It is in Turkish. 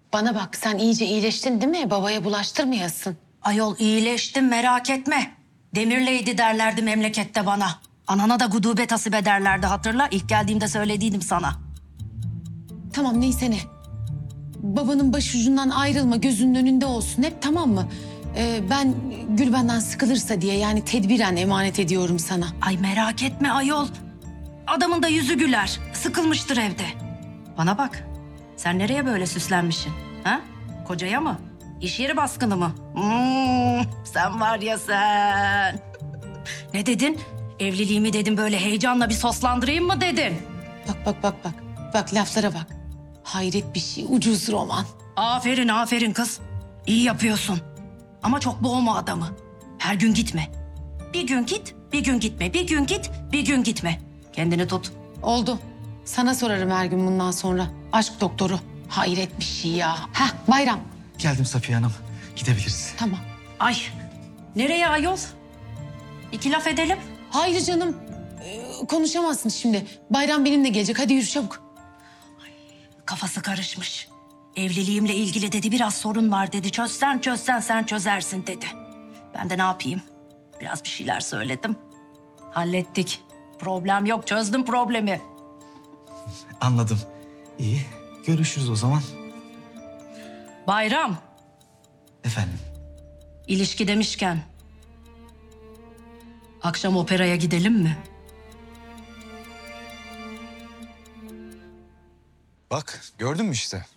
Bana bak, sen iyice iyileştin değil mi? Babaya bulaştırmayasın. Ayol iyileştim, merak etme. Demir Lady derlerdi memlekette bana. Anana da gudubet hasip ederlerdi, hatırla. İlk geldiğimde söylediydim sana. Tamam, neyse ne. Babanın başucundan ayrılma, gözünün önünde olsun hep, tamam mı? Ben Gül benden sıkılırsa diye, yani tedbiren emanet ediyorum sana. Ay merak etme ayol. Adamın da yüzü güler. Sıkılmıştır evde. Bana bak. Sen nereye böyle süslenmişsin? Ha? Kocaya mı? İş yeri baskını mı? Sen var ya sen. Ne dedin? Evliliğimi dedim böyle heyecanla bir soslandırayım mı dedin? Bak. Bak laflara bak. Hayret bir şey, ucuz roman. Aferin aferin kız. İyi yapıyorsun. Ama çok boğma adamı. Her gün gitme. Bir gün git, bir gün gitme. Bir gün git, bir gün gitme. Kendini tut. Oldu. Sana sorarım her gün bundan sonra. Aşk doktoru. Hayret bir şey ya. Heh, Bayram. Geldim Safiye Hanım. Gidebiliriz. Tamam. Ay, nereye ayol? İki laf edelim. Hayır canım. Konuşamazsın şimdi. Bayram benimle gelecek. Hadi yürü çabuk. Kafası karışmış. Evliliğimle ilgili dedi biraz sorun var dedi. Çözsen sen çözersin dedi. Ben de ne yapayım? Biraz bir şeyler söyledim. Hallettik. Problem yok, çözdüm problemi. Anladım. İyi. Görüşürüz o zaman. Bayram, Efendim. ilişki demişken... akşam operaya gidelim mi? Bak gördün mü işte?